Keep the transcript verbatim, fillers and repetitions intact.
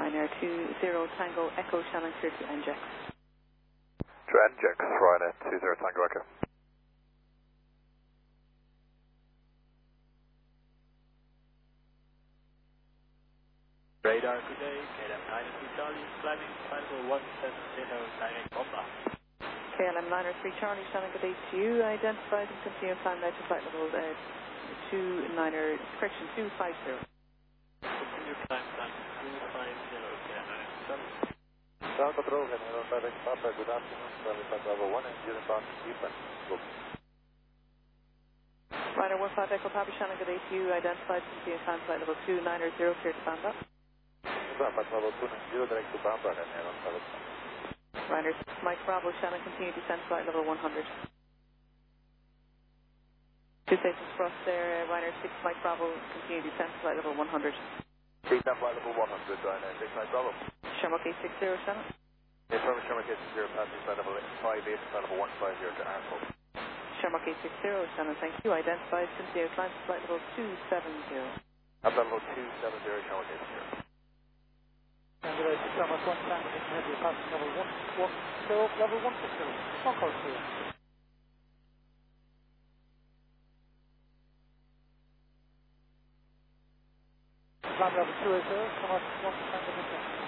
Ryanair two zero Tango Echo Shannon clear to N J X. To N J X, Ryanair two zero Tango Echo. Radar, good day, K L M nine three Charlie, climbing final one seven zero, direct Bomba. K L M nine three Charlie, Shannon, good day to you. Identified and continue climb now to flight level uh, two niner, correction two five zero. Continue climb time two five zero, K L M nine three Charlie. Ground control, General Direct Papa, good afternoon, Charlie Papa level one and zero pound defense. Ryanair one five Echo Papa, Shannon, good day to you. Identified and continue climb flight level two niner zero, clear to Bamba. Papa level two and zero direct to Bamba, General Direct. Ryanair six Mike Bravo, Shannon, continue descent flight level one hundred. Two stations for us there, uh, Ryanair six Mike Bravo, continue descent flight level one hundred. Descent flight level one hundred, Ryanair six Mike Bravo. Shamrock eight six zero, Shannon. Yes, Sir, Shamrock eight six zero, passing flight level five eight, flight level one five zero to Arco. Shamrock eight six zero, Shannon, thank you. Identified, continue climb to flight level two seven zero. Up level two seven zero, Shamrock eight six zero. Congratulations, Shamrock one Tango, heavy passing level one one zero, level one six zero. One call clear. Climb level two eight zero, Shamrock one Tango.